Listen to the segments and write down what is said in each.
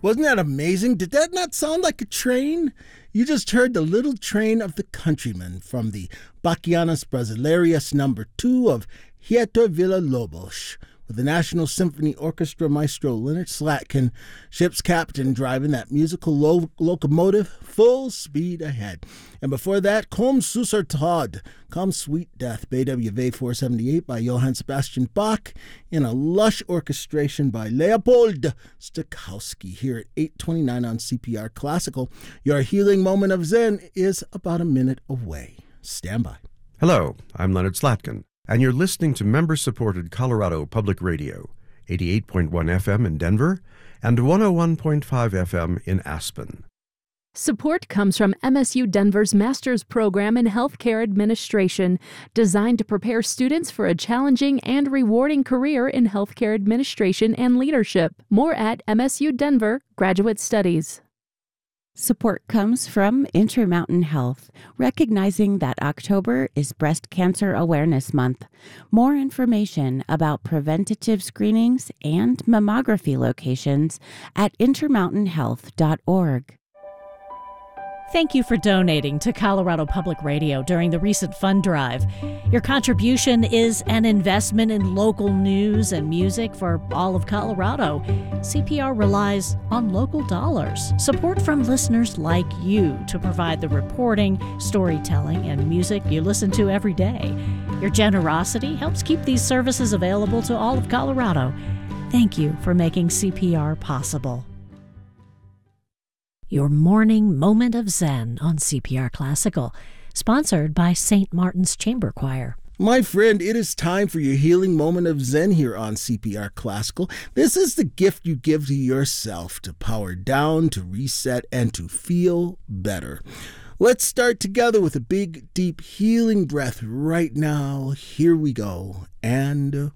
Wasn't that amazing? Did that not sound like a train? You just heard the Little Train of the Countrymen from the Bachianas Brasileiras No. 2 of Heitor Villa-Lobos, with the National Symphony Orchestra maestro Leonard Slatkin, ship's captain, driving that musical locomotive full speed ahead. And before that, Komm süßer Tod, Come Sweet Death, BWV 478 by Johann Sebastian Bach, in a lush orchestration by Leopold Stokowski, here at 8:29 on CPR Classical. Your healing moment of Zen is about a minute away. Stand by. Hello, I'm Leonard Slatkin, and you're listening to member-supported Colorado Public Radio, 88.1 FM in Denver and 101.5 FM in Aspen. Support comes from MSU Denver's Master's Program in Healthcare Administration, designed to prepare students for a challenging and rewarding career in healthcare administration and leadership. More at MSU Denver Graduate Studies. Support comes from Intermountain Health, recognizing that October is Breast Cancer Awareness Month. More information about preventative screenings and mammography locations at intermountainhealth.org. Thank you for donating to Colorado Public Radio during the recent fund drive. Your contribution is an investment in local news and music for all of Colorado. CPR relies on local dollars, support from listeners like you to provide the reporting, storytelling, and music you listen to every day. Your generosity helps keep these services available to all of Colorado. Thank you for making CPR possible. Your morning moment of Zen on CPR Classical, sponsored by St. Martin's Chamber Choir. My friend, it is time for your healing moment of Zen here on CPR Classical. This is the gift you give to yourself to power down, to reset, and to feel better. Let's start together with a big, deep healing breath right now. Here we go. And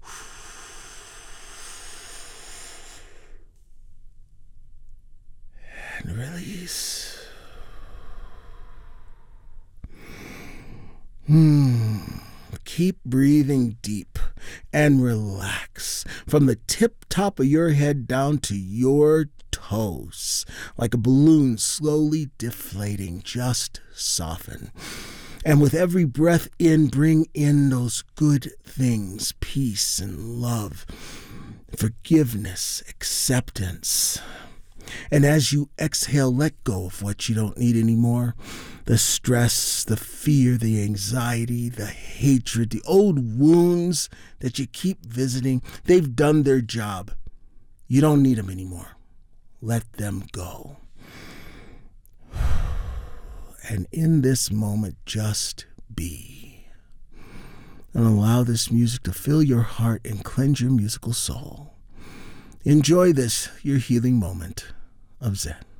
release. Keep breathing deep and relax from the tip top of your head down to your toes. Like a balloon slowly deflating, just soften. And with every breath in, bring in those good things, peace and love, forgiveness, acceptance. And as you exhale, let go of what you don't need anymore. The stress, the fear, the anxiety, the hatred, the old wounds that you keep visiting, they've done their job. You don't need them anymore. Let them go. And in this moment, just be. And allow this music to fill your heart and cleanse your musical soul. Enjoy this, your healing moment of Zen.